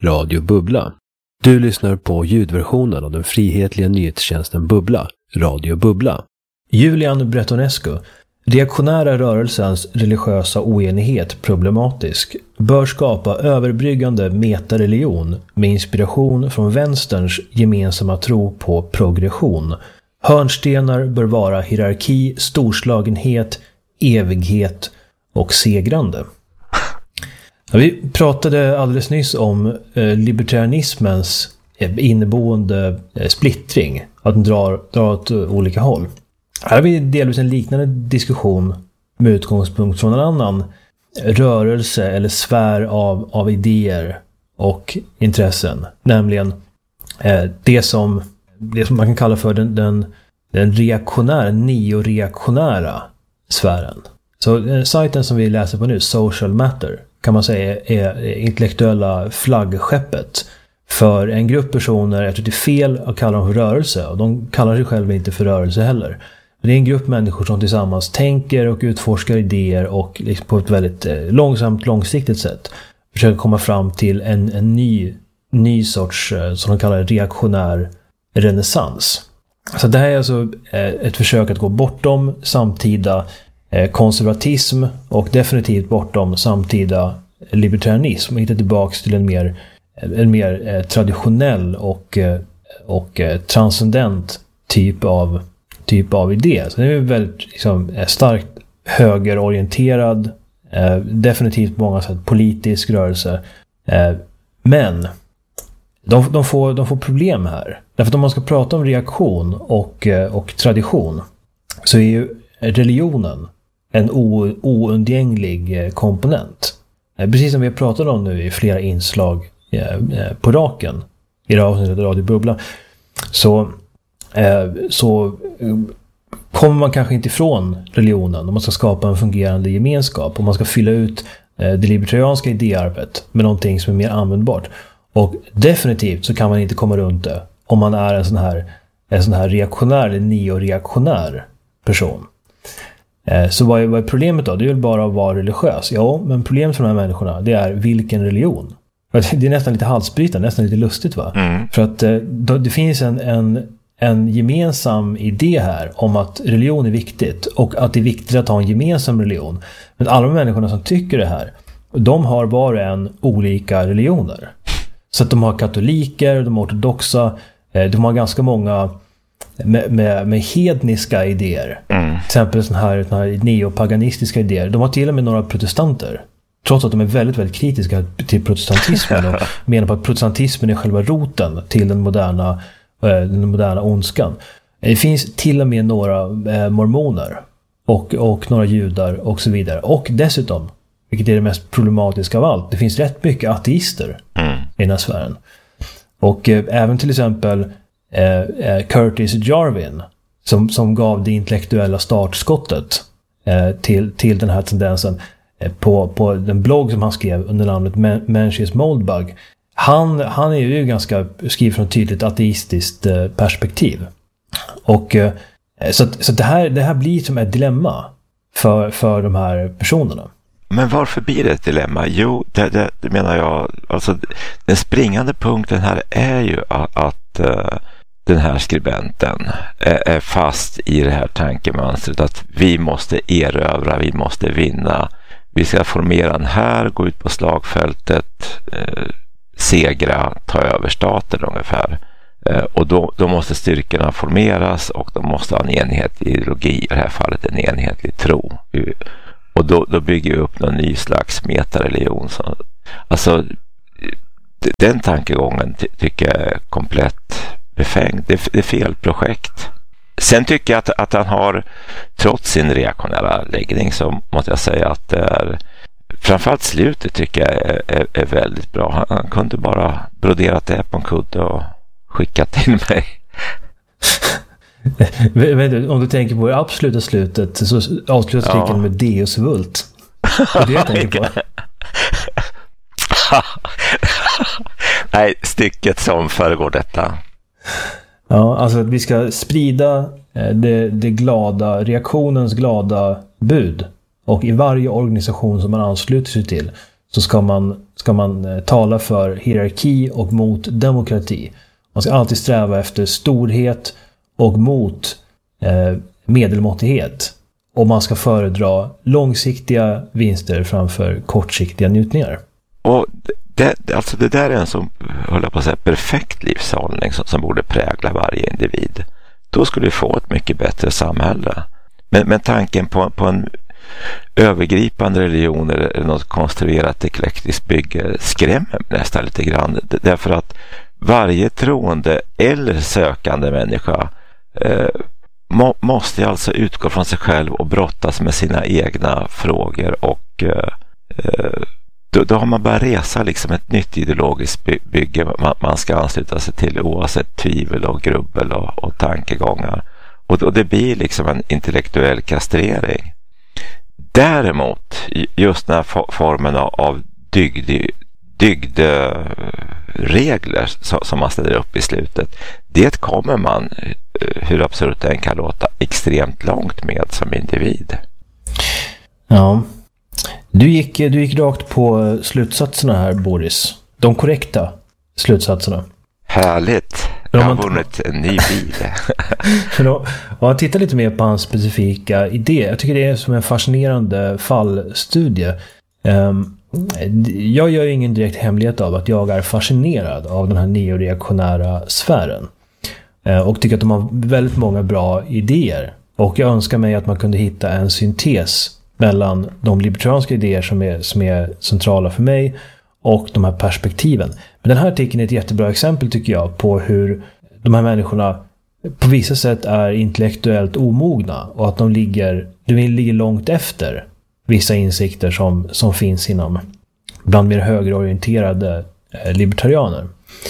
Radio Bubbla. Du lyssnar på ljudversionen av den frihetliga nyhetstjänsten Bubbla, Radio Bubbla. Julian Bretonescu. Reaktionära rörelsens religiösa oenighet problematisk. Bör skapa överbryggande metareligion med inspiration från vänsterns gemensamma tro på progression. Hörnstenar bör vara hierarki, storslagenhet, evighet och segrande. Vi pratade alldeles nyss om libertarianismens inneboende splittring. Att den drar åt olika håll. Här har vi delvis en liknande diskussion med utgångspunkt från en annan rörelse eller sfär av idéer och intressen. Nämligen det som man kan kalla för den reaktionära, neoreaktionära sfären. Så sajten som vi läser på nu, Social Matter, kan man säga är intellektuella flaggskeppet för en grupp personer. Jag tror det är fel att kalla dem för rörelse, och de kallar sig själva inte för rörelse heller. Det är en grupp människor som tillsammans tänker och utforskar idéer och liksom på ett väldigt långsiktigt sätt försöker komma fram till en ny sorts, som de kallar reaktionär renässans. Så det här är alltså ett försök att gå bortom samtida konservatism och definitivt bortom samtida libertarianism och hitta tillbaks till en mer traditionell och transcendent typ av idé. Så det är väldigt starkt högerorienterad, definitivt på många sätt politisk rörelse. Men de får problem här. Därför att om man ska prata om reaktion och tradition så är ju religionen en oundgänglig komponent. Precis som vi har pratat om nu i flera inslag på raken i det här avsnittet av Radio Bubbla, så kommer man kanske inte ifrån religionen om man ska skapa en fungerande gemenskap, om man ska fylla ut det libertarianska idéarvet med någonting som är mer användbart. Och definitivt så kan man inte komma runt det om man är en sån här reaktionär eller neoreaktionär person. Så vad är problemet då? Det är väl bara att vara religiös. Ja, men problemet för de här människorna, det är vilken religion. Det är nästan lite halsbrytande, nästan lite lustigt, va? För att det finns en gemensam idé här om att religion är viktigt och att det är viktigt att ha en gemensam religion. Men alla de människorna som tycker det här, de har bara en olika religioner. Så att de har katoliker, de har ortodoxa, de har ganska många med hedniska idéer. Till exempel såna här neopaganistiska idéer. De har till och med några protestanter. Trots att de är väldigt, väldigt kritiska till protestantismen och menar på att protestantismen är själva roten till den moderna ondskan. Det finns till och med några mormoner och några judar och så vidare. Och dessutom, vilket är det mest problematiska av allt, det finns rätt mycket ateister i den här sfären. Och även till exempel Curtis Jarvin som gav det intellektuella startskottet till den här tendensen på den blogg som han skrev under namnet Mencius Moldbug. Han är ju ganska skriven från ett tydligt ateistiskt perspektiv. Och så det här blir som ett dilemma för de här personerna. Men varför blir det ett dilemma? Jo, det menar jag, alltså den springande punkten här är ju att den här skribenten är fast i det här tankemönstret att vi måste erövra, vi måste vinna, vi ska formera en här, gå ut på slagfältet, segra, ta över staten ungefär. Och då måste styrkorna formeras och de måste ha en enhetlig ideologi, i det här fallet en enhetlig tro. Och då bygger vi upp någon ny slags metareligion. Alltså den tankegången tycker jag är komplett befängd. Det är fel projekt. Sen tycker jag att han har, trots sin reaktionära läggning, så måste jag säga att det är, framförallt slutet tycker jag är väldigt bra. Han kunde bara broderat det på en kudde och skickat till mig. Om du tänker på det absoluta slutet, så avslutas artikeln med Deus Vult. Det är det jag tänker på. Nej, stycket som föregår detta. Ja, alltså att vi ska sprida det glada, reaktionens glada bud. Och i varje organisation som man ansluter sig till så ska man tala för hierarki och mot demokrati. Man ska alltid sträva efter storhet och mot medelmåttighet. Och man ska föredra långsiktiga vinster framför kortsiktiga njutningar. Och det där är en som håller på att säga perfekt livshållning som borde prägla varje individ. Då skulle vi få ett mycket bättre samhälle. Men tanken på en övergripande religion eller något konstruerat eklektiskt bygge skrämmer nästan lite grann. Därför att varje troende eller sökande människa måste alltså utgå från sig själv och brottas med sina egna frågor, och då har man börjat resa liksom ett nytt ideologiskt bygge man ska ansluta sig till, oavsett tvivel och grubbel och tankegångar. Och det blir liksom en intellektuell kastrering. Däremot, just den här formen av dygdregler som man ställer upp i slutet, det kommer man, hur absurt det än kan låta, extremt långt med som individ. Ja. Du gick rakt på slutsatserna här, Boris. De korrekta slutsatserna. Härligt. Jag har vunnit en ny bil. Jag tittar lite mer på hans specifika idé. Jag tycker det är som en fascinerande fallstudie. Jag gör ingen direkt hemlighet av att jag är fascinerad av den här neoreaktionära sfären. Och tycker att de har väldigt många bra idéer. Och jag önskar mig att man kunde hitta en syntes mellan de libertarianska idéer som är centrala för mig och de här perspektiven. Men den här artikeln är ett jättebra exempel, tycker jag, på hur de här människorna på vissa sätt är intellektuellt omogna och att de ligger långt efter vissa insikter som finns inom bland mer högerorienterade libertarianer.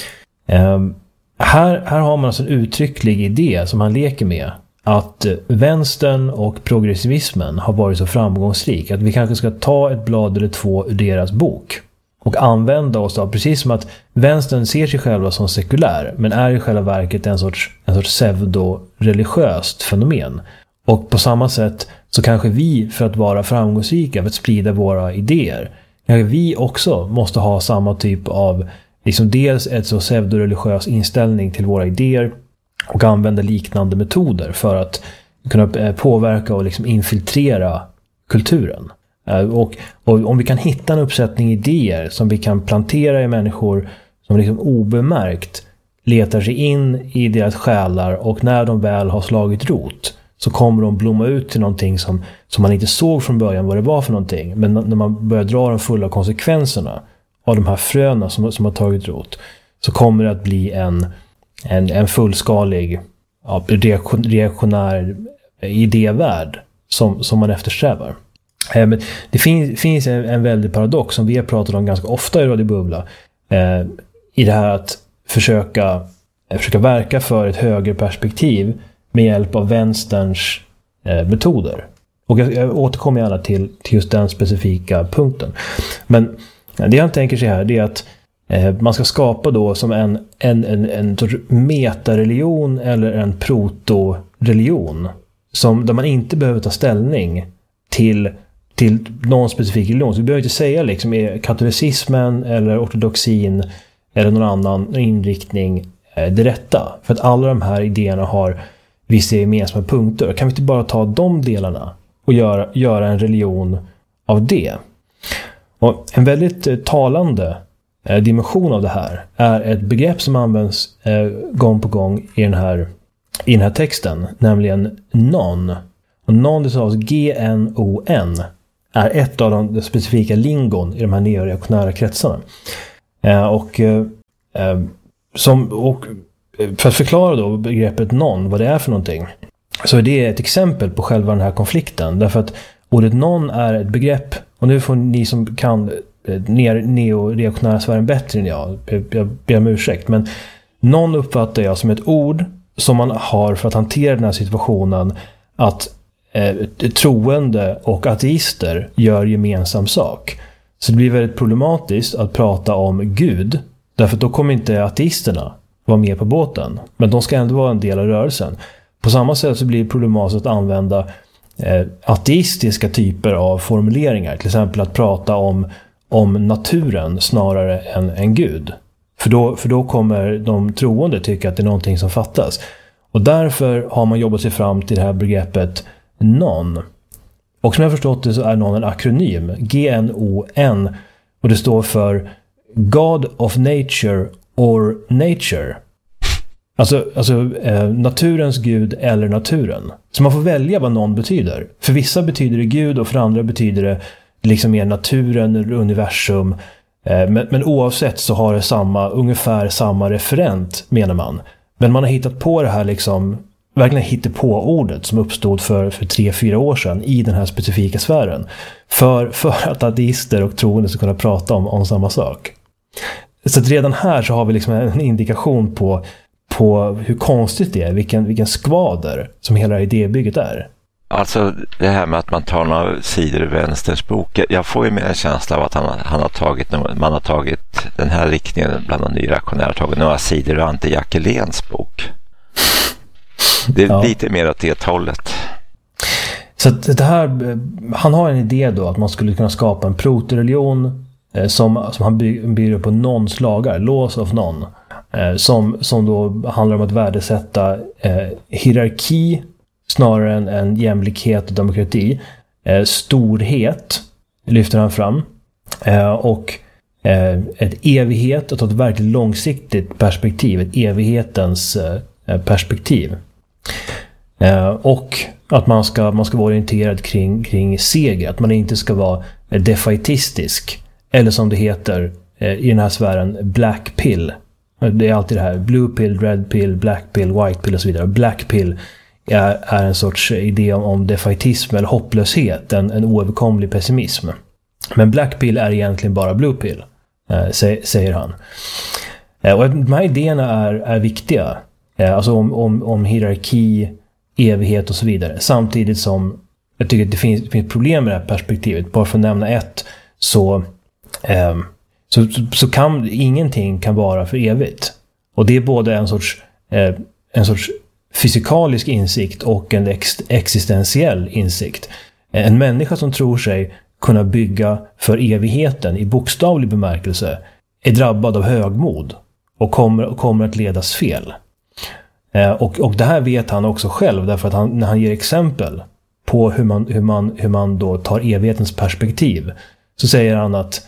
Här har man alltså en uttrycklig idé som han leker med, att vänstern och progressivismen har varit så framgångsrik att vi kanske ska ta ett blad eller två ur deras bok och använda oss av, precis som att vänstern ser sig själva som sekulär men är i själva verket en sorts pseudo-religiöst fenomen. Och på samma sätt så kanske vi, för att vara framgångsrika, för att sprida våra idéer, kanske vi också måste ha samma typ av liksom dels ett så pseudo-religiös inställning till våra idéer och använda liknande metoder för att kunna påverka och liksom infiltrera kulturen. Och om vi kan hitta en uppsättning idéer som vi kan plantera i människor som liksom obemärkt letar sig in i deras själar, och när de väl har slagit rot så kommer de blomma ut till någonting som man inte såg från början vad det var för någonting. Men när man börjar dra de fulla konsekvenserna av de här fröna som har tagit rot, så kommer det att bli en fullskalig reaktionär idévärld som man eftersträvar. Men det finns en väldig paradox som vi har pratat om ganska ofta i Radio Bubbla, i det här att försöka verka för ett högre perspektiv med hjälp av vänsterns metoder. Och jag återkommer gärna till just den specifika punkten. Men det jag tänker sig här, det är att man ska skapa då som en sorts metareligion eller en proto-religion där man inte behöver ta ställning till någon specifik religion. Så vi behöver inte säga liksom är katolicismen eller ortodoxin eller någon annan inriktning det rätta. För att alla de här idéerna har vissa gemensamma punkter. Kan vi inte bara ta de delarna och göra en religion av det? Och en väldigt talande dimension av det här är ett begrepp som används gång på gång i den här texten, nämligen non. Och non, det stavas G-N-O-N, är ett av de specifika lingon i de här neoreaktionära kretsarna. Och för att förklara då begreppet non, vad det är för någonting, så är det ett exempel på själva den här konflikten. Därför att ordet non är ett begrepp, och nu får ni som kan neoreaktionära sfären bättre än jag ber om ursäkt, men non uppfattar jag som ett ord som man har för att hantera den här situationen att troende och ateister gör gemensam sak. Så det blir väldigt problematiskt att prata om Gud, därför att då kommer inte ateisterna vara med på båten, men de ska ändå vara en del av rörelsen. På samma sätt så blir det problematiskt att använda ateistiska typer av formuleringar, till exempel att prata om om naturen snarare än en gud. För då kommer de troende tycka att det är någonting som fattas. Och därför har man jobbat sig fram till det här begreppet non. Och som jag har förstått det så är non en akronym. GNON. Och det står för God of Nature or Nature. Alltså naturens gud eller naturen. Så man får välja vad någon betyder. För vissa betyder det gud och för andra betyder det liksom mer naturen, universum. Men oavsett så har det ungefär samma referent, menar man. Men man har hittat på det här liksom, verkligen hittat på ordet som uppstod för 3-4 år sedan i den här specifika sfären. För att ateister och troende ska kunna prata om samma sak. Så att redan här så har vi liksom en indikation på hur konstigt det är, vilken skvader som hela idébygget är. Alltså det här med att man tar några sidor i vänsterns bok, jag får ju mer en känsla av att man har tagit den här riktningen bland de nyreaktionära, tagit några sidor ur Ante Jackeléns bok. Det är lite mer åt det hållet. Så att det här, han har en idé då att man skulle kunna skapa en protoreligion som han bygger på nons lagar, laws of non, som då handlar om att värdesätta hierarki snarare än jämlikhet och demokrati. Storhet lyfter han fram. Och ett evighet, att ett verkligt långsiktigt perspektiv, ett evighetens perspektiv. Och att man ska vara orienterad kring seger, att man inte ska vara defaitistisk, eller som det heter i den här sfären, black pill. Det är alltid det här, blue pill, red pill, black pill, white pill och så vidare. Black pill är en sorts idé om defaitism eller hopplöshet, en oöverkomlig pessimism. Men black pill är egentligen bara blue pill, säger han. Och de här idéerna är viktiga. Alltså om hierarki, evighet och så vidare. Samtidigt som jag tycker att det finns problem med det här perspektivet. Bara för att nämna ett, så kan ingenting kan vara för evigt. Och det är både en sorts fysikalisk insikt och en existentiell insikt. En människa som tror sig kunna bygga för evigheten i bokstavlig bemärkelse är drabbad av högmod och kommer att ledas fel. Och det här vet han också själv, därför att när han ger exempel på hur man då tar evighetens perspektiv, så säger han att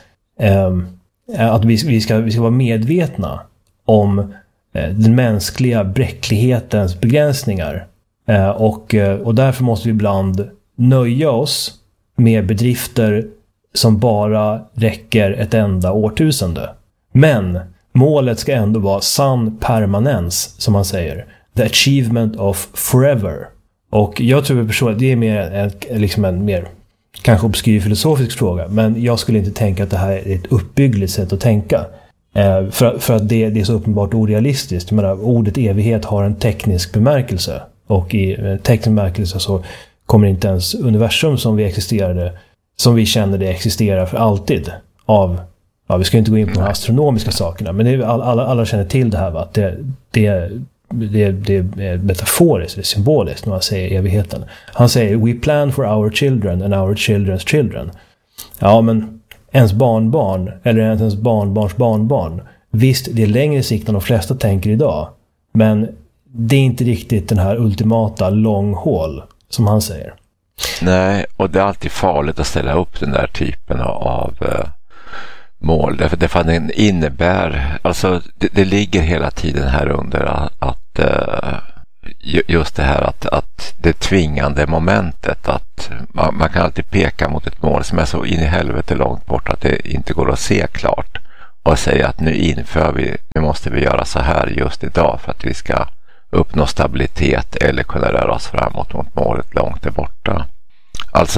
vi ska vara medvetna om den mänskliga bräcklighetens begränsningar, och därför måste vi ibland nöja oss med bedrifter som bara räcker ett enda årtusende. Men målet ska ändå vara sann permanens, som man säger. The achievement of forever. Och jag tror att det är mer en mer kanske obskyr filosofisk fråga, men jag skulle inte tänka att det här är ett uppbyggligt sätt att tänka. För att det är så uppenbart orealistiskt. Jag menar, ordet evighet har en teknisk bemärkelse, och i teknisk bemärkelse så kommer inte ens universum som vi känner det existerar för alltid vi ska inte gå in på de astronomiska sakerna, men det är, alla känner till det här, va? Att det är metaforiskt, det är symboliskt när man säger evigheten. Han säger, we plan for our children and our children's children. Ja, men ens barnbarn eller ens barnbarns barnbarn, visst, det är längre sikt än de flesta tänker idag, men det är inte riktigt den här ultimata långhål som han säger. Nej, och det är alltid farligt att ställa upp den där typen av mål, därför att den innebär, alltså det ligger hela tiden här under att just det här att det tvingande momentet, att man kan alltid peka mot ett mål som är så in i helvete långt bort att det inte går att se klart, och säga att nu måste vi göra så här just idag för att vi ska uppnå stabilitet eller kunna röra oss framåt mot målet långt där borta. Alltså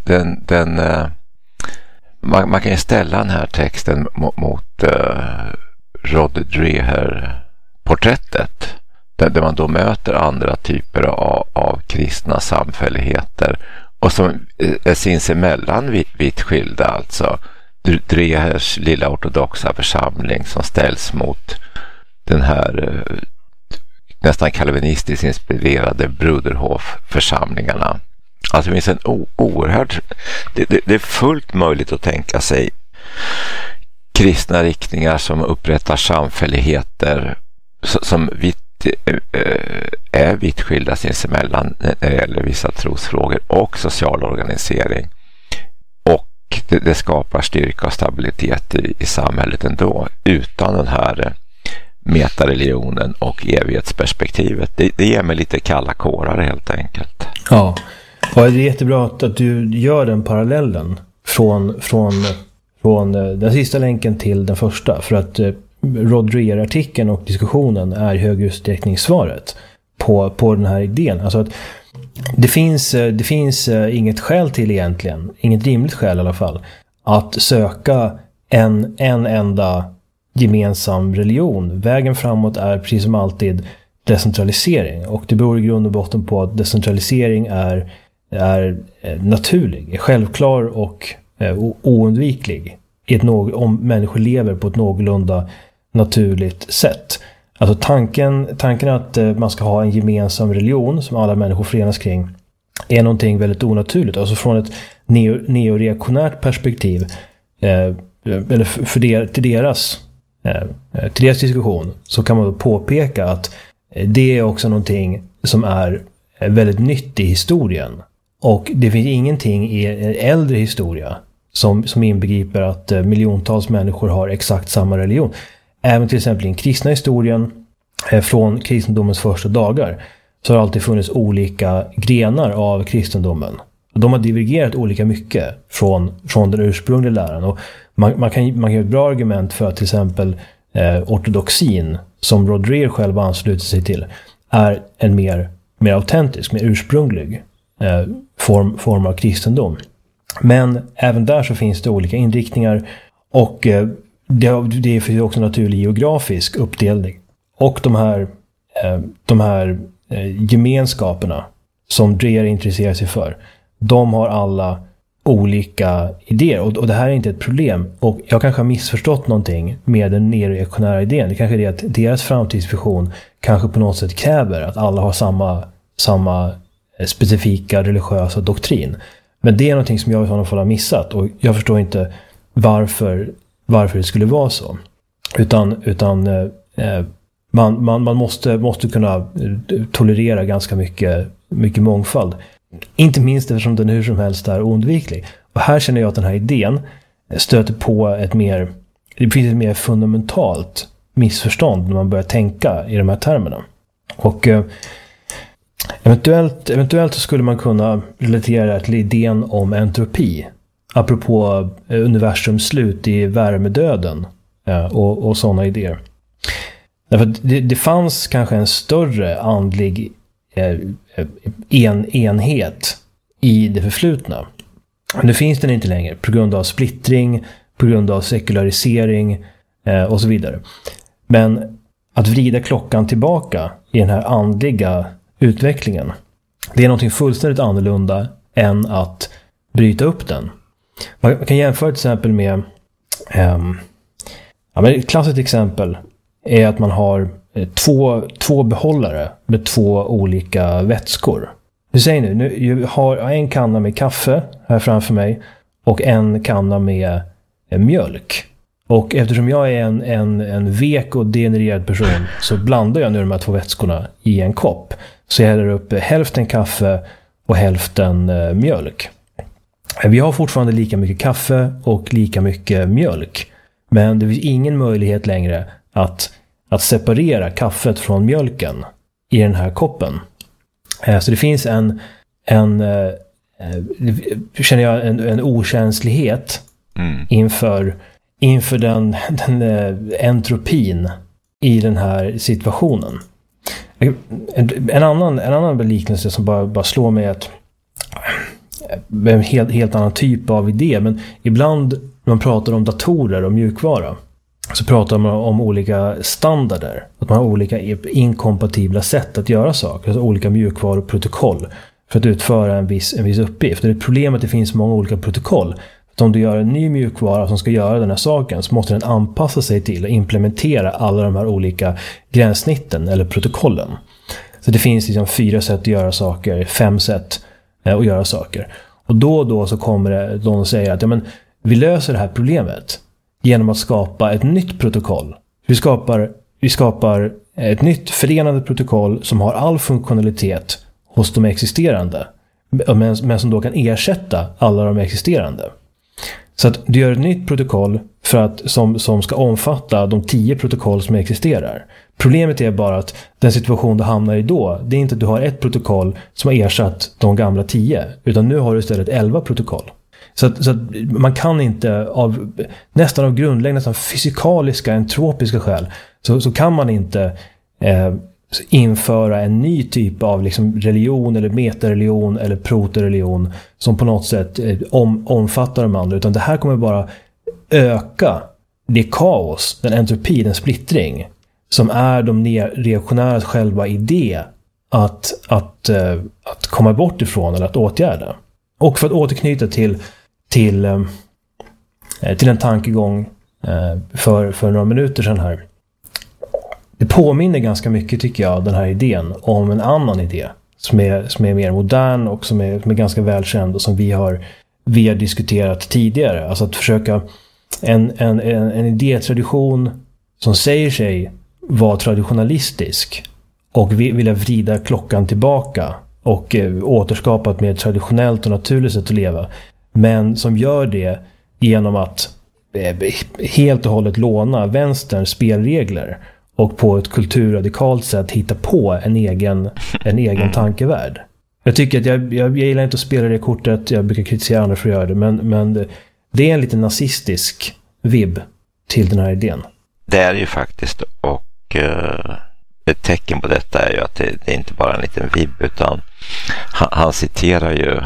man kan ju ställa den här texten mot Rod Dreher-porträttet, där man då möter andra typer av kristna samfälligheter, och som är sinsemellan vitt skilda. Alltså Drehers lilla ortodoxa församling som ställs mot den här nästan kalvinistiskt inspirerade Bruderhof-församlingarna. Alltså det finns en oerhört... Det är fullt möjligt att tänka sig kristna riktningar som upprättar samfälligheter som är vitt skilda sinsemellan när det gäller vissa trosfrågor och social organisering. Och det skapar styrka och stabilitet i samhället ändå utan den här metareligionen och evighetsperspektivet. Det ger mig lite kalla kårar helt enkelt. Ja, och det är jättebra att du gör den parallellen från den sista länken till den första, för att Rod Dreher-artikeln och diskussionen är i hög utsträckning svaret på den här idén. Alltså att det finns inget skäl till egentligen, inget rimligt skäl i alla fall, att söka en enda gemensam religion. Vägen framåt är precis som alltid decentralisering, och det beror i grund och botten på att decentralisering är naturlig, är självklar och oundviklig om människor lever på ett någorlunda naturligt sätt. Alltså tanken att man ska ha en gemensam religion som alla människor förenas kring är någonting väldigt onaturligt. Alltså från ett neoreaktionärt perspektiv eller till deras diskussion, så kan man då påpeka att det är också någonting som är väldigt nytt i historien. Och det finns ingenting i en äldre historia som inbegriper att miljontals människor har exakt samma religion. Även till exempel i den kristna historien från kristendomens första dagar så har det alltid funnits olika grenar av kristendomen. De har divergerat olika mycket från den ursprungliga läran. Och man kan ge ett bra argument för att till exempel ortodoxin, som Rod Dreher själv ansluter sig till, är en mer autentisk, mer ursprunglig form av kristendom. Men även där så finns det olika inriktningar, och det finns också naturlig geografisk uppdelning. Och de här gemenskaperna som Dreher intresserar sig för, de har alla olika idéer, och det här är inte ett problem. Och jag kanske har missförstått någonting med den neoreaktionära idén. Det kanske är det att deras framtidsvision kanske på något sätt kräver att alla har samma specifika religiösa doktrin. Men det är någonting som jag i sådana fall har missat, och jag förstår inte varför det skulle vara så. Utan man måste kunna tolerera ganska mycket mångfald. Inte minst eftersom den hur som helst är oundviklig. Och här känner jag att den här idén stöter på det finns ett mer fundamentalt missförstånd när man börjar tänka i de här termerna. Och eventuellt så skulle man kunna relatera till idén om entropi, apropå universums slut i värmedöden och sådana idéer. Därför att det fanns kanske en större andlig enhet i det förflutna. Men nu finns den inte längre på grund av splittring, på grund av sekularisering och så vidare. Men att vrida klockan tillbaka i den här andliga utvecklingen, det är någonting fullständigt annorlunda än att bryta upp den. Man kan jämföra till exempel med ett klassiskt exempel är att man har två behållare med två olika vätskor. Du säger nu jag har en kanna med kaffe här framför mig och en kanna med mjölk. Och eftersom jag är en vek och degenererad person så blandar jag nu de här två vätskorna i en kopp. Så jag häller upp hälften kaffe och hälften mjölk. Vi har fortfarande lika mycket kaffe och lika mycket mjölk. Men det finns ingen möjlighet längre att separera kaffet från mjölken i den här koppen. Så det finns känner jag en okänslighet inför den entropin i den här situationen. En annan beliknelse som bara slår mig att en helt annan typ av idé, men ibland när man pratar om datorer och mjukvara så pratar man om olika standarder, att man har olika inkompatibla sätt att göra saker, alltså olika mjukvaruprotokoll för att utföra en viss uppgift. Det är problemet att det finns många olika protokoll. Att om du gör en ny mjukvara som ska göra den här saken så måste den anpassa sig till och implementera alla de här olika gränssnitten eller protokollen. Så det finns liksom 4 sätt att göra saker, 5 sätt att göra saker. Och då så kommer det någon och säger att vi löser det här problemet genom att skapa ett nytt protokoll. Vi skapar ett nytt förenande protokoll som har all funktionalitet hos de existerande, men som då kan ersätta alla de existerande. Så att du gör ett nytt protokoll som ska omfatta de 10 protokoll som existerar. Problemet är bara att den situation du hamnar i då, det är inte att du har ett protokoll som har ersatt de gamla 10, utan nu har du istället 11 protokoll. Så att man kan inte nästan av grundläggande, nästan fysikaliska, entropiska skäl, så kan man inte införa en ny typ av liksom religion eller metareligion eller protoreligion som på något sätt omfattar de andra, utan det här kommer bara öka det kaos, den entropi, den splittring som är de reaktionäras själva idé att komma bort ifrån eller att åtgärda. Och för att återknyta till en tankegång för några minuter sedan här. Det påminner ganska mycket, tycker jag, den här idén om en annan idé som är mer modern och som är ganska välkänd och som vi har diskuterat tidigare. Alltså att försöka en idétradition som säger sig vara traditionalistisk och vilja vrida klockan tillbaka och återskapa ett mer traditionellt och naturligt sätt att leva, men som gör det genom att helt och hållet låna vänsterns spelregler och på ett kulturradikalt sätt hitta på en egen tankevärld. Jag tycker att jag gillar inte att spela det kortet, jag brukar kritisera andra för att göra det, men det är en lite nazistisk vibb till den här idén. Det är ju faktiskt, och ett tecken på detta är ju att det är inte bara en liten vibb, utan han citerar ju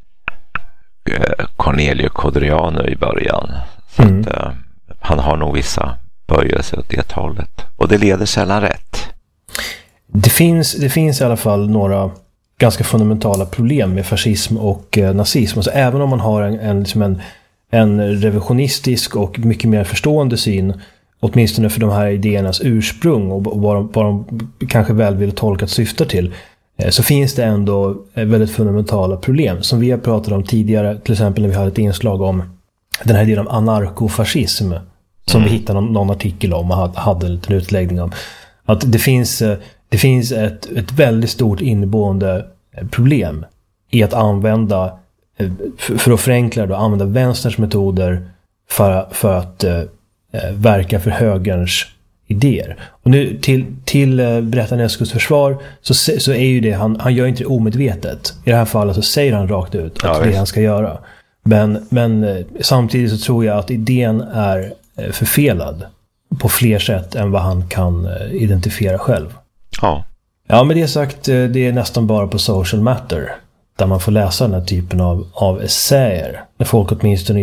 Cornelio Codriano i början. Så att, han har nog vissa böjelser åt det hållet. Och det leder sällan rätt. Det finns i alla fall några ganska fundamentala problem med fascism och nazism. Alltså, även om man har en revisionistisk och mycket mer förstående syn, åtminstone för de här idéernas ursprung och vad de kanske väl vill tolka att syftar till, så finns det ändå väldigt fundamentala problem som vi har pratat om tidigare, till exempel när vi hade ett inslag om den här idén om anarkofascism som vi hittade någon artikel om och hade en liten utläggning om. Att det finns ett väldigt stort inneboende problem i att använda, för att förenkla det, använda vänsterns metoder för att verka för högerns idéer. Och nu till Bretanescos försvar så är ju det, han gör inte det omedvetet. I det här fallet så säger han rakt ut att det är det han ska göra. Men samtidigt så tror jag att idén är förfelad på fler sätt än vad han kan identifiera själv. Ja, med det sagt, det är nästan bara på Social Matter där man får läsa den här typen av essäer. När folk åtminstone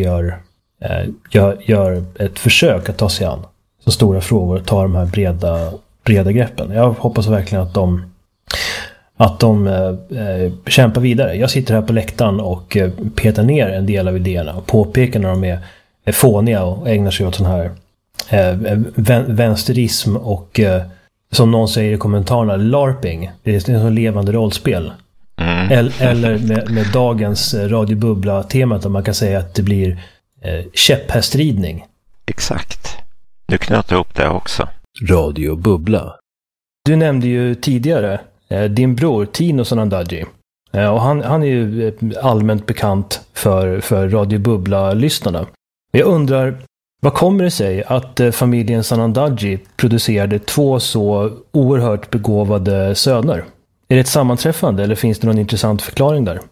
gör ett försök att ta sig an så stora frågor och ta de här breda greppen. Jag hoppas verkligen att de kämpar vidare. Jag sitter här på läktaren och petar ner en del av idéerna och påpekar när de är fåniga och ägnar sig åt sån här vänsterism och som någon säger i kommentarerna, LARPing. Det är en levande rollspel. Eller med dagens radiobubbla-temat, där man kan säga att det blir käpphästridning. Exakt. Du knöt ihop det också. Radio Bubbla. Du nämnde ju tidigare din bror Tino Sanandaji. Och han är ju allmänt bekant för Radio Bubbla-lyssnarna. Jag undrar, vad kommer det sig att familjen Sanandaji producerade 2 så oerhört begåvade söner? Är det ett sammanträffande eller finns det någon intressant förklaring där?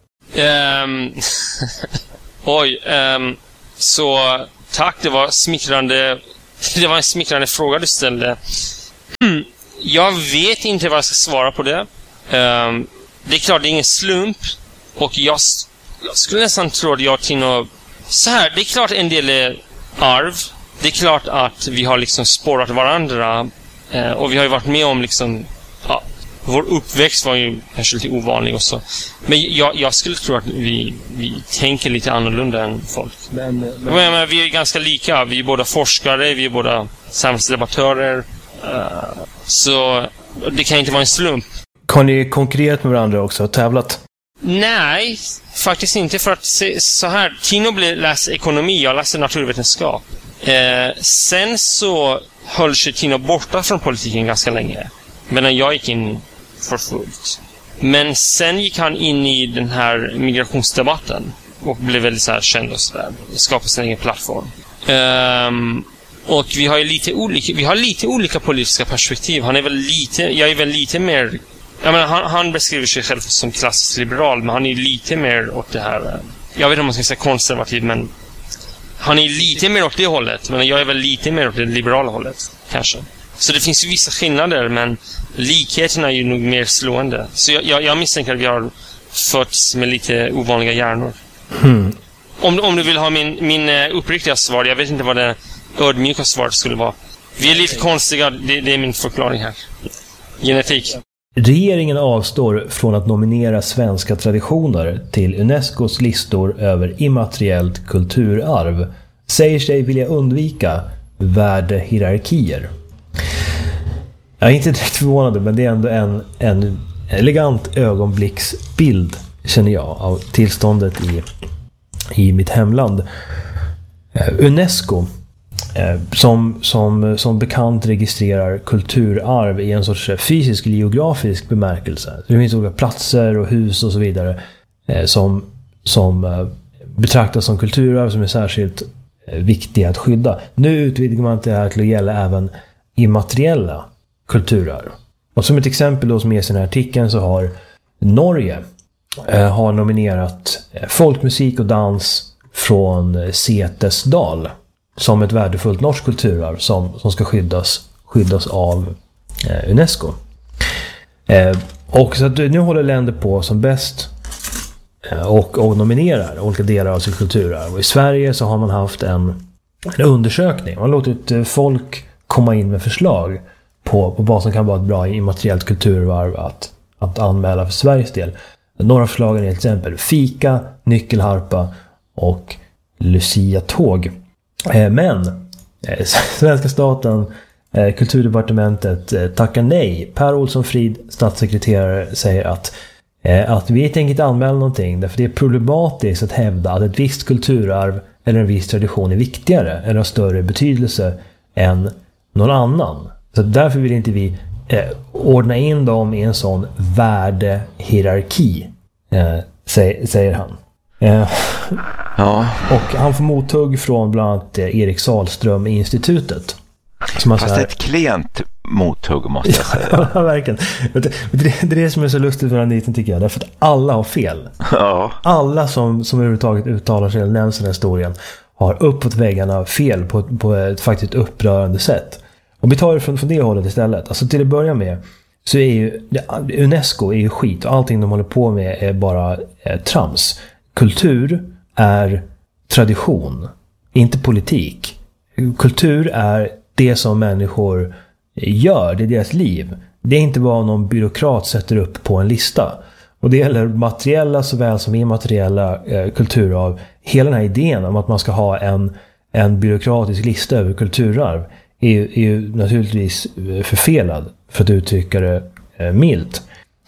Så tack, det var en smickrande fråga du ställde. Jag vet inte vad jag ska svara på det. Det är klart, det är ingen slump. Och jag skulle nästan tro att jag och Tino... Så här, det är klart en del är arv. Det är klart att vi har liksom spårat varandra. Och vi har ju varit med om liksom... Ja, vår uppväxt var ju kanske lite ovanlig och så. Men jag skulle tro att vi tänker lite annorlunda än folk. Men vi är ganska lika. Vi är båda forskare, vi är båda samhällsdebattörer. Så det kan inte vara en slump. Har ni konkurrerat med varandra också och tävlat? Nej, faktiskt inte. För att så här, Tino läste ekonomi, jag läste naturvetenskap. Sen så höll sig Tino borta från politiken ganska länge. Men jag gick in för fullt. Men sen gick han in i den här migrationsdebatten och blev väldigt så här känd och sådär. Skapade sin egen plattform. Och vi har lite olika politiska perspektiv. Jag är väl lite mer... Jag menar, han beskriver sig själv som klassisk liberal, men han är lite mer åt det här... Jag vet inte om man ska säga konservativ, men... Han är lite mer åt det hållet, men jag är väl lite mer åt det liberala hållet, kanske. Så det finns ju vissa skillnader, men likheterna är ju nog mer slående. Så jag misstänker att vi har fötts med lite ovanliga hjärnor. Om du vill ha min uppriktiga svar, jag vet inte vad det ödmjuka svaret skulle vara. Vi är lite konstiga, det är min förklaring här. Genetik. Regeringen avstår från att nominera svenska traditioner till Unescos listor över immateriellt kulturarv. Säger sig vilja undvika värdehierarkier. Jag är inte direkt förvånad, men det är ändå en elegant ögonblicksbild, känner jag, av tillståndet i mitt hemland. Unesco, som bekant registrerar kulturarv i en sorts fysisk eller geografisk bemärkelse. Det finns olika platser och hus och så vidare som betraktas som kulturarv som är särskilt viktiga att skydda. Nu utvidgar man det här till att gälla även immateriella kulturarv. Och som ett exempel då som ges i den här artikeln så har Norge har nominerat folkmusik och dans från Setesdal som ett värdefullt norskt kulturarv som ska skyddas av Unesco. Och så att nu håller länder på som bäst och nominerar olika delar av sitt kulturarv. Och i Sverige så har man haft en undersökning. Man har låtit folk komma in med förslag på vad som kan vara ett bra immateriellt kulturarv att anmäla för Sveriges del. Några förslagen är till exempel fika, nyckelharpa och Lucia-tåg. Men svenska staten, kulturdepartementet tackar nej. Per Olsson Frid, statssekreterare, säger att vi tänker inte anmäla någonting därför det är problematiskt att hävda att ett visst kulturarv eller en viss tradition är viktigare eller har större betydelse än någon annan. Så därför vill inte vi ordna in dem i en sån värdehierarki, säger han. Ja. Och han får mothugg från bland annat Erik Sahlström-institutet. Fast ett klent mothugg, måste jag säga. Ja, verkligen. Det är det som är så lustigt för den niten, tycker jag. Därför att alla har fel. Ja. Alla som överhuvudtaget uttalar sig eller nämns den här historien har uppåt väggarna fel på ett faktiskt upprörande sätt. Och vi tar det från det hållet istället. Alltså till att börja med så är ju Unesco är ju skit och allting de håller på med är bara trams. Kultur är tradition, inte politik. Kultur är det som människor gör, det är deras liv. Det är inte vad någon byråkrat sätter upp på en lista. Och det gäller materiella såväl som immateriella kulturarv. Hela den här idén om att man ska ha en byråkratisk lista över kulturarv är ju naturligtvis förfelad, för att uttrycka det milt.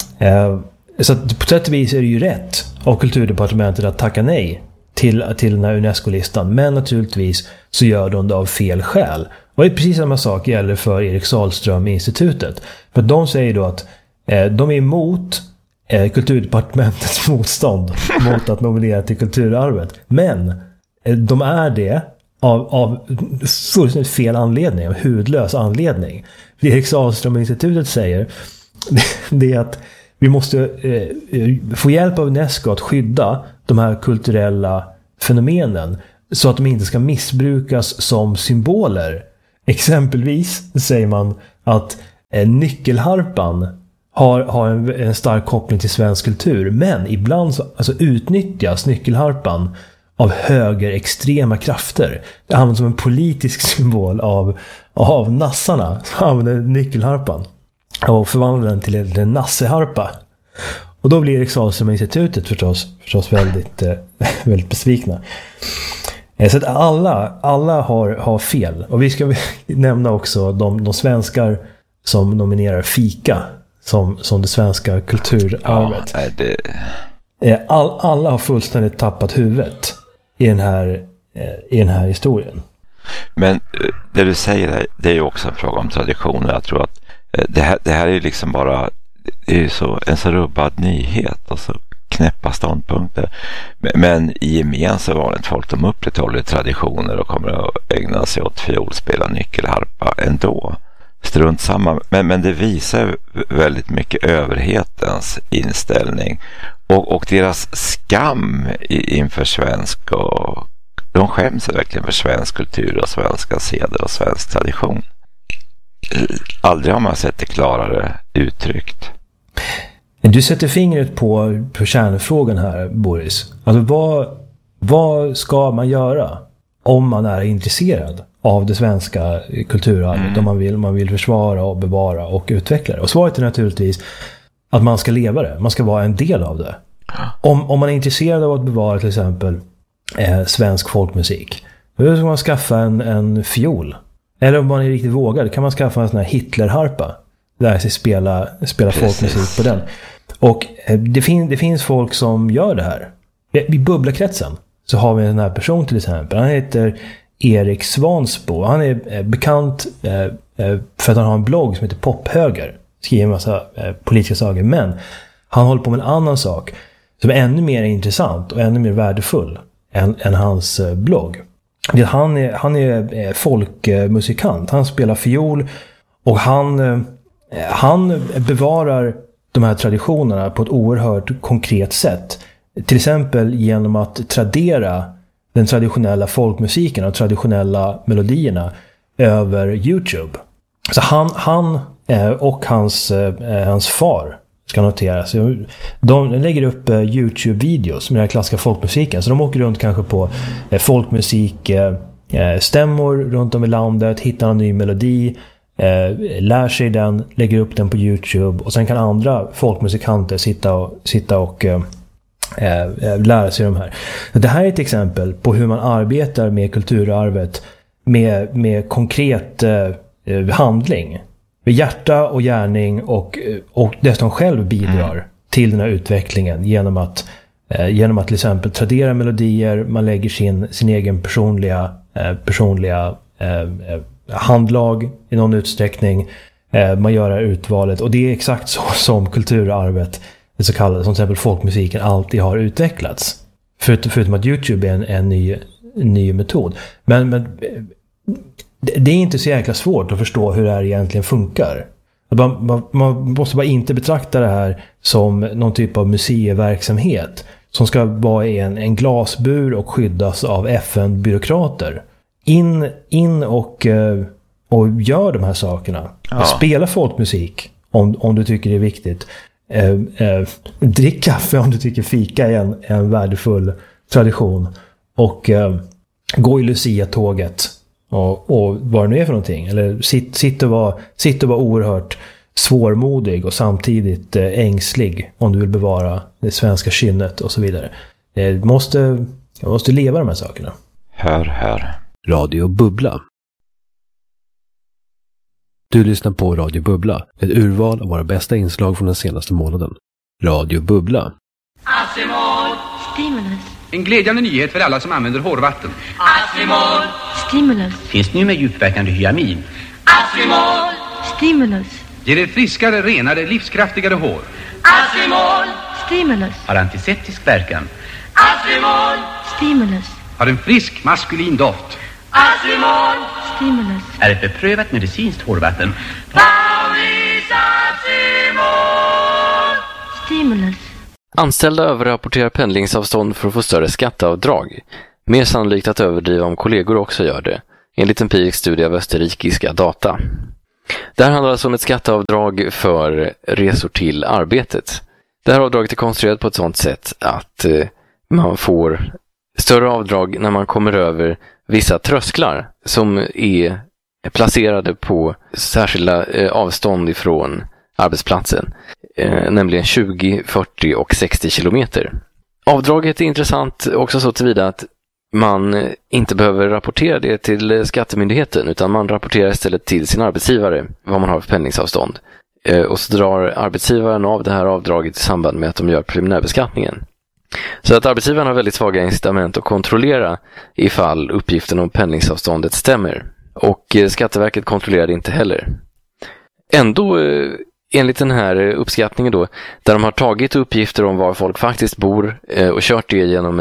Så att på sätt och vis är det ju rätt av kulturdepartementet att tacka nej till den här UNESCO-listan. Men naturligtvis så gör de det av fel skäl. Och det är precis samma sak gäller för Erik Sahlström-institutet. För de säger då att de är emot kulturdepartementets motstånd mot att nominera till kulturarvet. Men de är det av fullständigt fel anledning, av hudlös anledning. Det Erik Sahlström-institutet säger, det är att vi måste få hjälp av UNESCO att skydda de här kulturella fenomenen så att de inte ska missbrukas som symboler. Exempelvis säger man att nyckelharpan har en stark koppling till svensk kultur, men ibland så, alltså, utnyttjas nyckelharpan av högerextrema krafter. Det används som en politisk symbol av nassarna som använder nyckelharpan och förvandlar den till en nasseharpa. Och då blir Erik Sahlström-institutet förstås väldigt besvikna. Så att alla har fel. Och vi ska nämna också de svenskar som nominerar fika som det svenska kulturarvet. Ja, Alla har fullständigt tappat huvudet i den här historien. Men det du säger, det är ju också en fråga om traditioner. Jag tror att det här är liksom bara, det är ju en så rubbad nyhet och så knäppa ståndpunkter. Men i gemen så vanligt folk, de upprätthåller traditioner och kommer att ägna sig åt fiolspel och nyckelharpa ändå. Strunt samma. Men det visar väldigt mycket överhetens inställning och deras skam inför svensk, och de skäms verkligen för svensk kultur och svenska seder och svensk tradition. Aldrig har man sett det klarare uttryckt. Du sätter fingret på kärnfrågan här, Boris. Alltså vad ska man göra om man är intresserad av det svenska kulturarvet, om man vill försvara och bevara och utveckla det? Och svaret är naturligtvis att man ska leva det. Man ska vara en del av det. Om man är intresserad av att bevara till exempel svensk folkmusik, då ska man skaffa en fiol. Eller om man är riktigt vågad kan man skaffa en sån här Hitlerharpa. Lära sig spela folkmusik på den. Och det finns folk som gör det här. I Bubblakretsen så har vi en här person till exempel. Han heter Erik Svansbo. Han är bekant för att han har en blogg som heter Pophöger. Skriver en massa politiska saker. Men han håller på med en annan sak som är ännu mer intressant och ännu mer värdefull än hans blogg. Han är folkmusikant. Han spelar fiol och han bevarar de här traditionerna på ett oerhört konkret sätt. Till exempel genom att tradera den traditionella folkmusiken och traditionella melodierna över YouTube. Så han och hans far ska noteras. De lägger upp YouTube-videos med den här klassiska folkmusiken. Så de åker runt kanske på folkmusikstämmor runt om i landet, hittar en ny melodi, lär sig den, lägger upp den på YouTube, och sen kan andra folkmusikanter sitta och lära sig de här. Det här är ett exempel på hur man arbetar med kulturarvet med konkret handling. Med hjärta och gärning och dessutom själv bidrar till den här utvecklingen genom att till exempel tradera melodier, man lägger sin egen personliga handlag i någon utsträckning, man gör det här utvalet, och det är exakt så som kulturarvet, det så kallade, som till exempel folkmusiken, alltid har utvecklats. Förutom att YouTube är en ny metod. Men det är inte så jäkla svårt att förstå hur det här egentligen funkar. Man måste bara inte betrakta det här som någon typ av museiverksamhet som ska vara i en glasbur och skyddas av FN-byråkrater. In och gör de här sakerna. Ja. Spela folkmusik om du tycker det är viktigt. Drick kaffe om du tycker fika är en värdefull tradition. Och gå i Lucia-tåget och vad det nu är för någonting. Eller sitt och var oerhört svårmodig och samtidigt ängslig om du vill bevara det svenska kynnet och så vidare. Jag måste leva de här sakerna. Hör. Radio Bubbla. Du lyssnar på Radio Bubbla, ett urval av våra bästa inslag från den senaste månaden. Radio Bubbla. Acimol. Stimulus. En glädjande nyhet för alla som använder hårvatten. Acimol. Stimulus. Finns nu med djupverkande hyamin. Acimol. Stimulus. Ger ett friskare, renare, livskraftigare hår. Acimol. Stimulus. Har antiseptisk verkan. Acimol. Stimulus. Har en frisk, maskulin doft. Acimol. Stimulus. Är ett beprövat medicinskt hårvatten. Paulis Acimol. Stimulus. Anställda överrapporterar pendlingsavstånd för att få större skatteavdrag. Mer sannolikt att överdriva om kollegor också gör det, enligt empirisk studie av österrikiska data. Det här handlar alltså om ett skatteavdrag för resor till arbetet. Det här avdraget är konstruerat på ett sådant sätt att man får större avdrag när man kommer över vissa trösklar som är placerade på särskilda avstånd ifrån arbetsplatsen, nämligen 20, 40 och 60 kilometer. Avdraget är intressant också så tillvida att man inte behöver rapportera det till skattemyndigheten, utan man rapporterar istället till sin arbetsgivare vad man har för pendlingsavstånd. Och så drar arbetsgivaren av det här avdraget i samband med att de gör preliminärbeskattningen. Så att arbetsgivaren har väldigt svaga incitament att kontrollera ifall uppgiften om pendlingsavståndet stämmer. Och Skatteverket kontrollerade inte heller. Ändå, enligt den här uppskattningen då, där de har tagit uppgifter om var folk faktiskt bor och kört det genom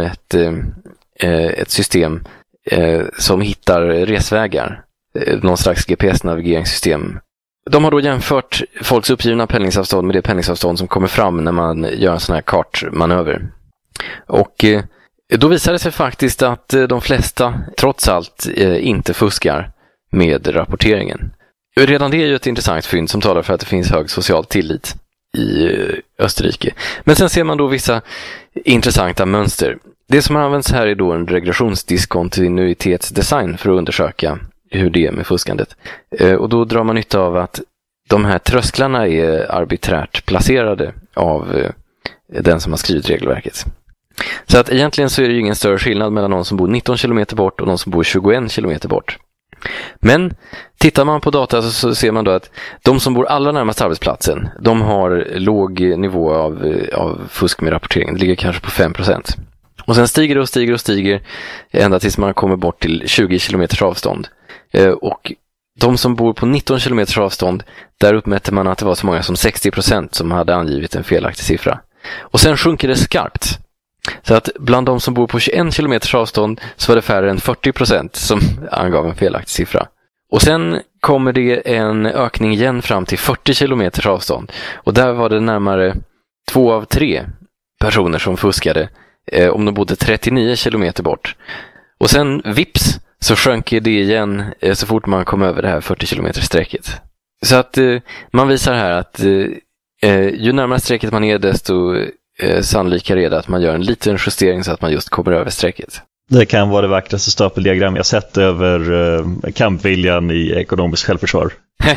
ett system som hittar resvägar, någon slags GPS-navigeringssystem. De har då jämfört folks uppgivna pendlingsavstånd med det pendlingsavstånd som kommer fram när man gör en sån här kartmanöver. Och då visar det sig faktiskt att de flesta trots allt inte fuskar med rapporteringen. Redan det är ju ett intressant fynd som talar för att det finns hög social tillit i Österrike. Men sen ser man då vissa intressanta mönster. Det som används här är då en regressionsdiskontinuitetsdesign för att undersöka hur det är med fuskandet. Och då drar man nytta av att de här trösklarna är arbiträrt placerade av den som har skrivit regelverket. Så att egentligen så är det ju ingen större skillnad mellan någon som bor 19 km bort och någon som bor 21 km bort. Men tittar man på data så ser man då att de som bor allra närmast arbetsplatsen, de har låg nivå av fusk med rapporteringen. Det ligger kanske på 5%. Och sen stiger det och stiger och stiger ända tills man kommer bort till 20 km avstånd. Och de som bor på 19 km avstånd, där uppmätte man att det var så många som 60% som hade angivit en felaktig siffra. Och sen sjunker det skarpt. Så att bland de som bor på 21 km avstånd så var det färre än 40% som angav en felaktig siffra. Och sen kommer det en ökning igen fram till 40 km avstånd. Och där var det närmare 2 av 3 personer som fuskade om de bodde 39 km bort. Och sen vips så sjönk det igen så fort man kom över det här 40 km-strecket. Så att man visar här att ju närmare strecket man är desto sannolikare är det att man gör en liten justering så att man just kommer över strecket. Det kan vara det vackraste stapeldiagram jag sett över kampviljan i ekonomiskt självförsvar.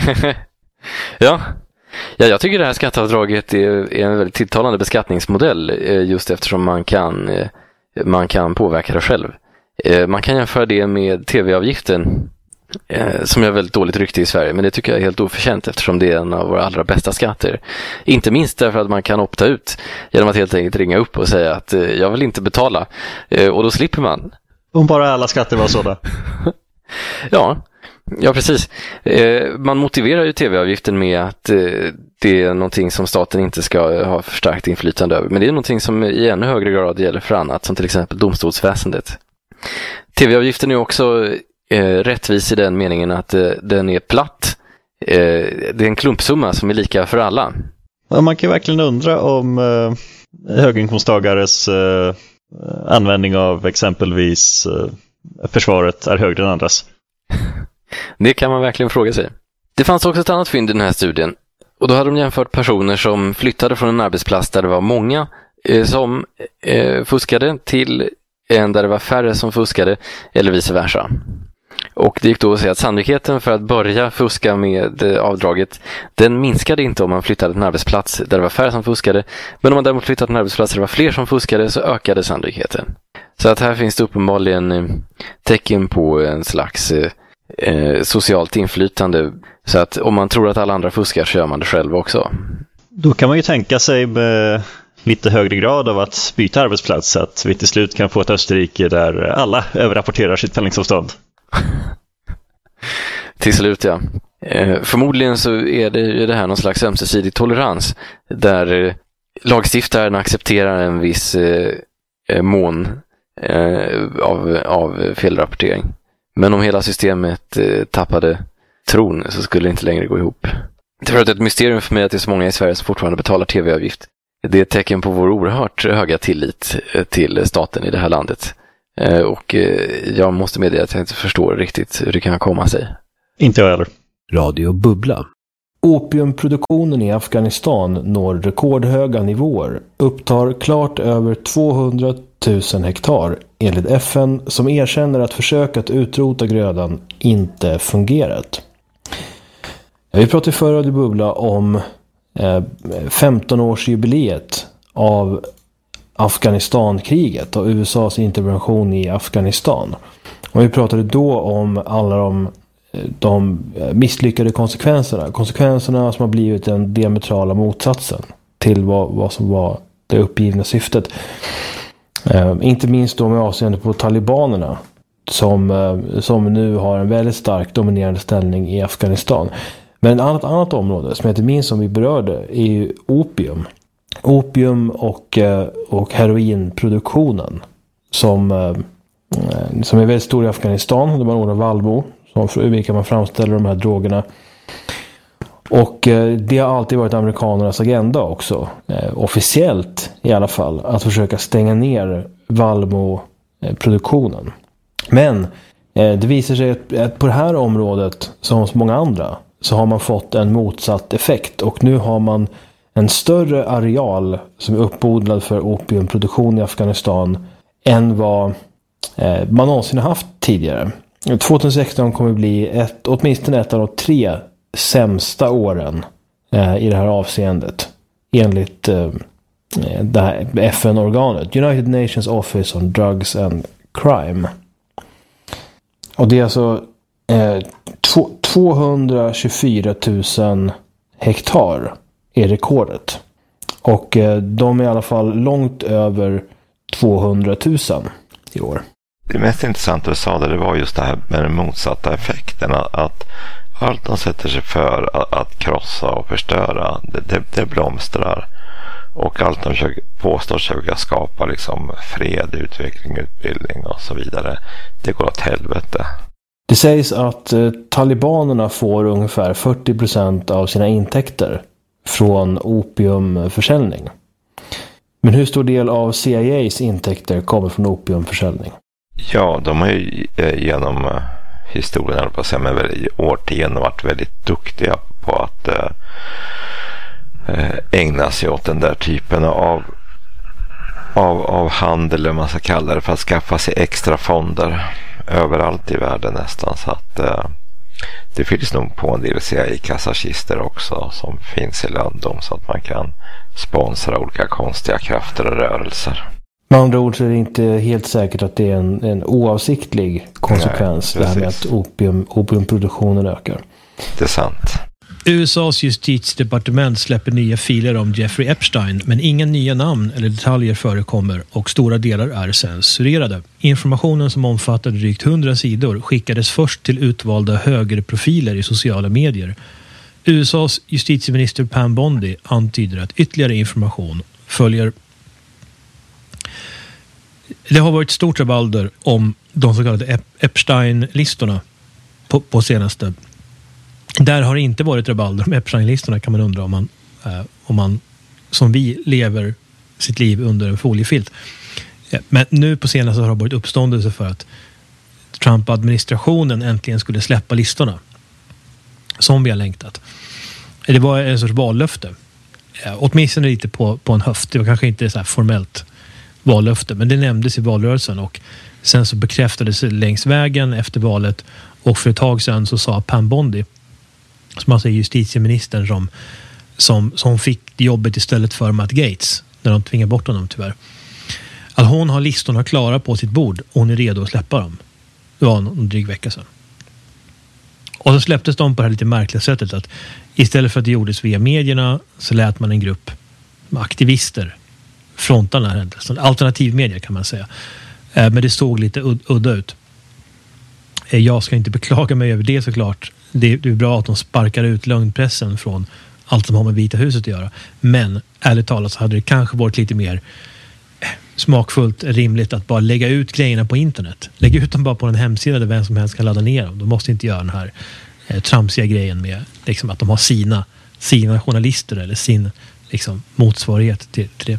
Ja, jag tycker det här skatteavdraget är en väldigt tilltalande beskattningsmodell just eftersom man kan påverka det själv. Man kan jämföra det med tv-avgiften som är väldigt dåligt rykte i Sverige, men det tycker jag är helt oförtjänt eftersom det är en av våra allra bästa skatter. Inte minst därför att man kan opta ut genom att helt enkelt ringa upp och säga att jag vill inte betala, och då slipper man. Om bara alla skatter var sådana. Ja, precis. Man motiverar ju tv-avgiften med att det är någonting som staten inte ska ha för starkt inflytande över. Men det är någonting som i ännu högre grad gäller för annat, som till exempel domstolsväsendet. Tv-avgiften är också rättvis i den meningen att den är platt. Det är en klumpsumma som är lika för alla. Man kan verkligen undra om höginkomsttagares användning av exempelvis försvaret är högre än andras. Det kan man verkligen fråga sig. Det fanns också ett annat fynd i den här studien. Och då hade de jämfört personer som flyttade från en arbetsplats där det var många som fuskade till en där det var färre som fuskade, eller vice versa. Och det gick då att säga att sannolikheten för att börja fuska med avdraget, den minskade inte om man flyttade till en arbetsplats där det var färre som fuskade. Men om man däremot flyttade till en arbetsplats där det var fler som fuskade så ökade sannolikheten. Så att här finns det uppenbarligen tecken på en slags socialt inflytande. Så att om man tror att alla andra fuskar så gör man det själv också. Då kan man ju tänka sig med lite högre grad av att byta arbetsplats så att vi till slut kan få ett Österrike där alla överrapporterar sitt pendlingsavstånd. Till slut, ja. Förmodligen så är det här någon slags ömsesidig tolerans där lagstiftaren accepterar en viss mån av felrapportering. Men om hela systemet tappade tron så skulle det inte längre gå ihop. Det är ett mysterium för mig att det är så många i Sverige som fortfarande betalar tv-avgift. Det är ett tecken på vår oerhört höga tillit till staten i det här landet. Och jag måste meddela att jag inte förstår riktigt hur det kan komma sig. Inte jag heller. Radio Bubbla. Opiumproduktionen i Afghanistan når rekordhöga nivåer, upptar klart över 200 000 hektar enligt FN som erkänner att försök att utrota grödan inte fungerat. Vi pratade förra Radio Bubbla om 15-årsjubileet av Afghanistankriget och USAs intervention i Afghanistan. Och vi pratade då om alla de misslyckade konsekvenserna som har blivit den diametrala motsatsen till vad som var det uppgivna syftet. Inte minst då med avseende på talibanerna som nu har en väldigt stark dominerande ställning i Afghanistan. Men ett annat område som jag inte minns som vi berörde är ju opium. Opium och heroinproduktionen som är väldigt stor i Afghanistan. Det var några Valbo som vilka man framställer de här drogerna. Och det har alltid varit amerikanernas agenda också, officiellt i alla fall, att försöka stänga ner Valmo-produktionen. Men det visar sig att på det här området, som så många andra, så har man fått en motsatt effekt. Och nu har man en större areal som är uppodlad för opiumproduktion i Afghanistan än vad man någonsin har haft tidigare. 2016 kommer bli åtminstone ett av de 3 sämsta åren i det här avseendet enligt det här FN-organet United Nations Office on Drugs and Crime. Och det är alltså 224 000 hektar är rekordet. Och de är i alla fall långt över 200 000 i år. Det mest intressanta du sa det var just det här med den motsatta effekten, att allt de sätter sig för att krossa och förstöra, det blomstrar. Och allt de påstår sig vilja skapa, liksom fred, utveckling, utbildning och så vidare, det går åt helvete. Det sägs att talibanerna får ungefär 40% av sina intäkter från opiumförsäljning. Men hur stor del av CIAs intäkter kommer från opiumförsäljning? Ja, de har ju genom historien, på att säga, men väl i årtionden varit väldigt duktiga på att ägna sig åt den där typen av handel, eller man ska kalla det, för att skaffa sig extra fonder överallt i världen nästan. Så att det finns nog på en del CIA-kassakister också som finns i London, så att man kan sponsra olika konstiga krafter och rörelser. Med andra ord så är det inte helt säkert att det är en oavsiktlig konsekvens. Nej, det här med att opiumproduktionen ökar. Det är sant. USAs justitiedepartement släpper nya filer om Jeffrey Epstein, men inga nya namn eller detaljer förekommer och stora delar är censurerade. Informationen, som omfattade drygt 100 sidor, skickades först till utvalda högerprofiler i sociala medier. USAs justitieminister Pam Bondi antyder att ytterligare information följer. Det har varit stort rabalder om de så kallade Epstein-listorna på senaste. Där har det inte varit rabalder om Epstein-listorna, kan man undra om man som vi lever sitt liv under en foliefilt. Men nu på senaste har det varit uppståndelse för att Trump-administrationen äntligen skulle släppa listorna. Som vi har längtat. Det var en sorts vallöfte. Åtminstone lite på en höft. Det var kanske inte så här formellt vallöfte, men det nämndes i valrörelsen och sen så bekräftades det längs vägen efter valet, och för ett tag sedan så sa Pam Bondi, som alltså är justitieministern som fick jobbet istället för Matt Gaetz när de tvingade bort honom tyvärr, att hon har listorna klara på sitt bord och hon är redo att släppa dem. Det var en dryg vecka sedan. Och så släpptes de på det här lite märkliga sättet att istället för att det gjordes via medierna så lät man en grupp aktivister fronta den här händelsen. Alternativmedia kan man säga. Men det såg lite udda ut. Jag ska inte beklaga mig över det såklart. Det är bra att de sparkar ut lögnpressen från allt som har med Vita huset att göra. Men ärligt talat så hade det kanske varit lite mer smakfullt, rimligt att bara lägga ut grejerna på internet. Lägga ut dem bara på en hemsida där vem som helst kan ladda ner dem. De måste inte göra den här tramsiga grejen med liksom, att de har sina journalister eller sin liksom, motsvarighet till det.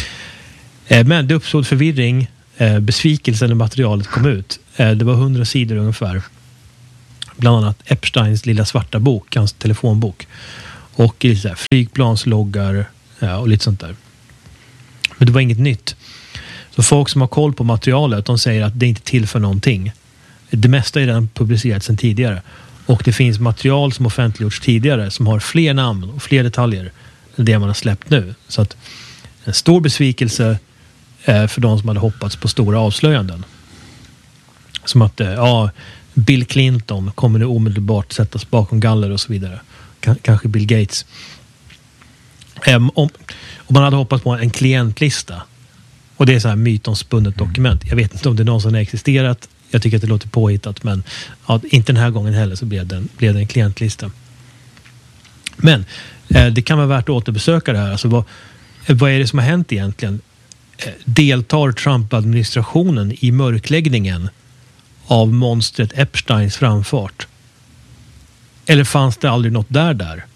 Men det uppstod förvirring, besvikelse när materialet kom ut. Det var 100 sidor ungefär. Bland annat Epsteins lilla svarta bok, hans telefonbok. Och lite så här, flygplansloggar och lite sånt där. Men det var inget nytt. Så folk som har koll på materialet, de säger att det inte är till för någonting. Det mesta är redan publicerat sedan tidigare. Och det finns material som offentliggjorts tidigare som har fler namn och fler detaljer än det man har släppt nu. Så att en stor besvikelse för de som hade hoppats på stora avslöjanden. Som att Bill Clinton kommer nu omedelbart sättas bakom galler och så vidare. Kanske Bill Gates. Om man hade hoppats på en klientlista Och det är så här mytomspunnet dokument. Jag vet inte om det någonsin har existerat. Jag tycker att det låter påhittat, men ja, inte den här gången heller så blev det en klientlista. Men det kan vara värt att återbesöka det här. Alltså vad är det som har hänt egentligen? Deltar Trump-administrationen i mörkläggningen av monstret Epsteins framfart? Eller fanns det aldrig något där?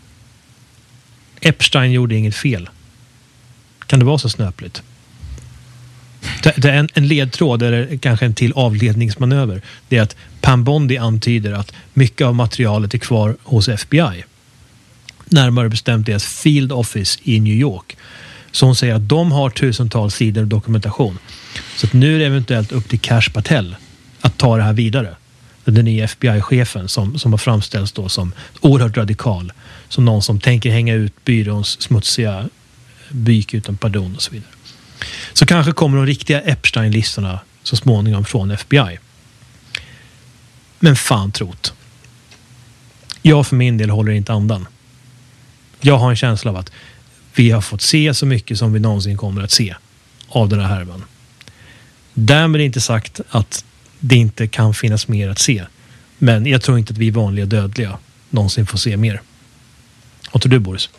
Epstein gjorde inget fel. Kan det vara så snöpligt? Det är en ledtråd, eller kanske en till avledningsmanöver. Det är att Pam Bondi antyder att mycket av materialet är kvar hos FBI. Närmare bestämt deras Field Office i New York. Så hon säger att de har tusentals sidor dokumentation. Så att nu är det eventuellt upp till Kash Patel att ta det här vidare. Den nya FBI-chefen som har framställts då som oerhört radikal. Som någon som tänker hänga ut byråns smutsiga byk utan pardon och så vidare. Så kanske kommer de riktiga Epstein-listorna så småningom från FBI. Men fan trot. Jag för min del håller inte andan. Jag har en känsla av att vi har fått se så mycket som vi någonsin kommer att se av den här härvan. Därmed är inte sagt att det inte kan finnas mer att se. Men jag tror inte att vi vanliga dödliga någonsin får se mer. Vad tror du, Boris?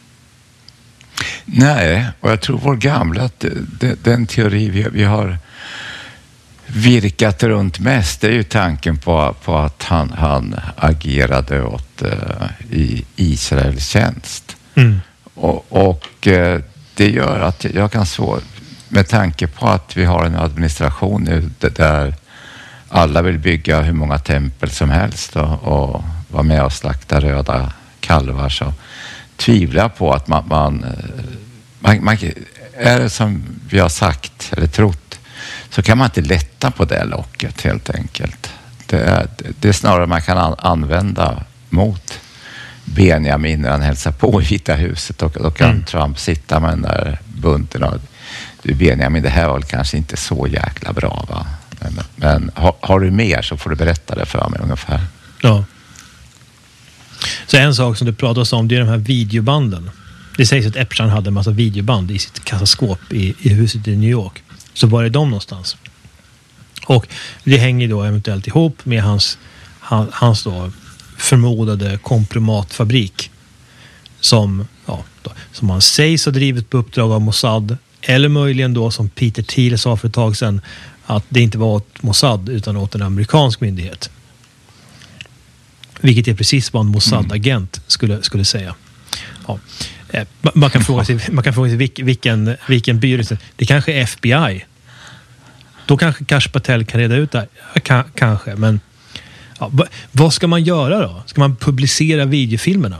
Nej, och jag tror vår gamla, den teori vi har virkat runt mest, det är ju tanken på att han agerade i Israels tjänst. Mm. Och det gör att jag kan så, med tanke på att vi har en administration nu där alla vill bygga hur många tempel som helst och vara med och slakta röda kalvar, så tvivlar på att man är det som vi har sagt eller trott, så kan man inte lätta på det locket helt enkelt. Det är snarare man kan använda mot Benjamin när han hälsar på i Vita huset, och då kan Trump sitta med den där bunten och du Benjamin, det här var väl kanske inte så jäkla bra, va? Men har du mer så får du berätta det för mig ungefär. Ja. Så en sak som du pratar om, det är de här videobanden. Det sägs att Epstein hade en massa videoband i sitt kassaskåp i huset i New York. Så var är de någonstans? Och det hänger då eventuellt ihop med hans då förmodade komprimatfabrik som han sägs ha drivit på uppdrag av Mossad, eller möjligen då som Peter Thiel sa för ett tag sedan att det inte var åt Mossad utan åt en amerikansk myndighet. Vilket är precis vad en Mossad-agent skulle säga. Ja. Man kan fråga sig vilken byrå. Det kanske är FBI. Då kanske Kash Patel kan reda ut det. Kanske, men ja, vad ska man göra då? Ska man publicera videofilmerna?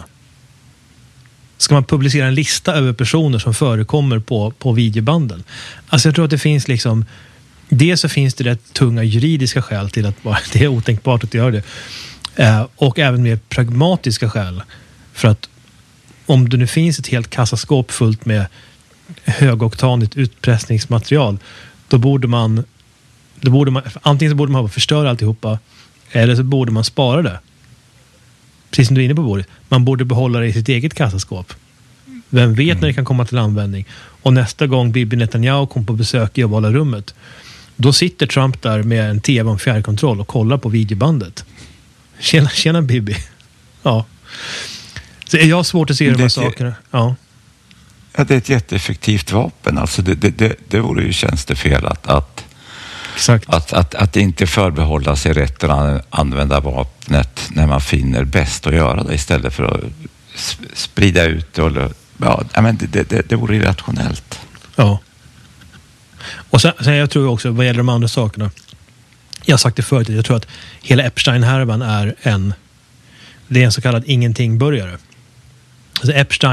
Ska man publicera en lista över personer som förekommer på videobanden? Alltså jag tror att det finns liksom, dels så finns det rätt tunga juridiska skäl till att det är otänkbart att göra det. Och även mer pragmatiska skäl. För att om det nu finns ett helt kassaskåp fullt med högoktanigt utpressningsmaterial, då borde man antingen så borde man förstöra alltihopa, eller så borde man spara det. Precis som du är inne på, bordet. Man borde behålla det i sitt eget kassaskåp. Vem vet när det kan komma till användning. Och nästa gång Bibi Netanyahu kom på besök i Ovala rummet, då sitter Trump där med en tv och fjärrkontroll och kollar på videobandet. Tjena Bibi. Ja. Så jag har svårt att se de här sakerna. Ja. Ja, det är ett jätteeffektivt vapen. Alltså det vore ju tjänstefel att inte förbehålla sig rätten att använda vapnet när man finner bäst att göra det, istället för att sprida ut det. Men det vore irrationellt. Ja. Och sen jag tror också, vad gäller de andra sakerna, jag har sagt det förut, jag tror att hela Epstein-härvan är en så kallad ingenting-börjare. Alltså Epstein